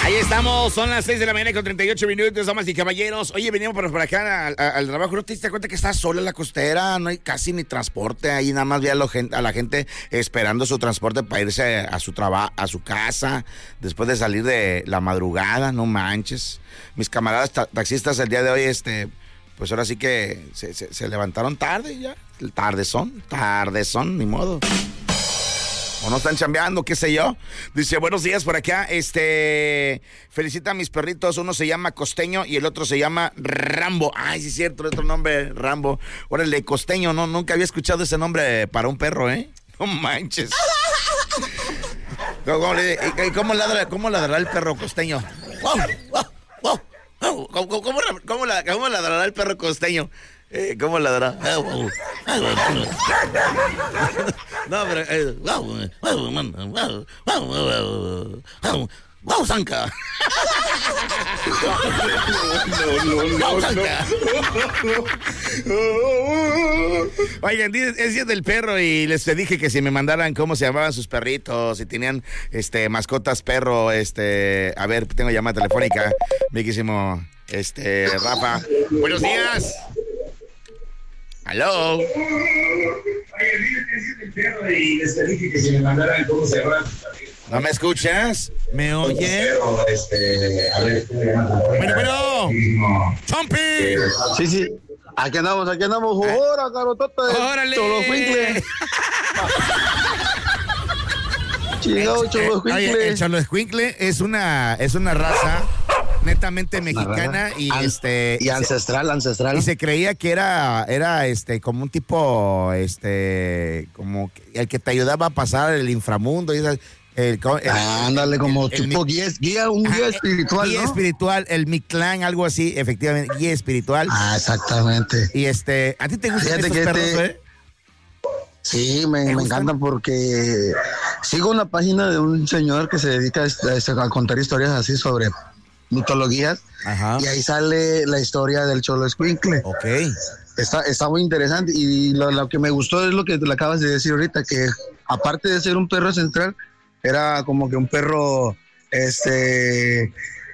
Ahí estamos, son las 6 de la mañana con 38 minutos, damas y caballeros. Oye, venimos por acá al trabajo. ¿No te diste cuenta que está sola la costera? No hay casi ni transporte. Ahí nada más vi a la gente esperando su transporte para irse a su trabajo, a su casa, después de salir de la madrugada. No manches. Mis camaradas taxistas el día de hoy, pues ahora sí que se levantaron tarde ya. Tarde son, ni modo. O no están chambeando, qué sé yo. Dice, buenos días por acá. Felicita a mis perritos. Uno se llama Costeño y el otro se llama Rambo. Ay, sí es cierto, otro nombre, Rambo. Órale, Costeño, no, nunca había escuchado ese nombre para un perro, ¿eh? No manches. ¿Cómo ladrará el perro Costeño? ¿Cómo ladrará el perro Costeño? ¿Cómo ladrará? No, pero... ¡Wow, Zanca! ¡Wow, Zanca! Oigan, es del perro y les dije que si me mandaran cómo se llamaban sus perritos, si tenían mascotas perro, a ver, tengo llamada telefónica, miquísimo, Rafa. Buenos días. ¿Aló? Oye, es del perro y les dije que si me mandaran cómo se llamaban sus perritos. ¿No me escuchas? ¿Me oye? A ver, bueno. ¡Chompi! Sí. Aquí andamos. ¡Ahora, carotote! ¡Órale! ¡Choloscuincle! Chingado, Choloscuincle. Oye, el Choloscuincle es una raza netamente mexicana y y ancestral. Y se creía que era como un tipo como el que te ayudaba a pasar el inframundo y esas. Ándale, como tipo guía espiritual, guía ¿no? espiritual, el Mictlán, algo así, efectivamente, guía espiritual. Exactamente. Y ¿a ti te gustan estos perros, Sí, me encantan porque sigo una página de un señor que se dedica a contar historias así sobre mitologías. Ajá. Y ahí sale la historia del Choloscuincle. Ok. Está muy interesante y lo que me gustó es lo que te acabas de decir ahorita, que aparte de ser un perro central, era como que un perro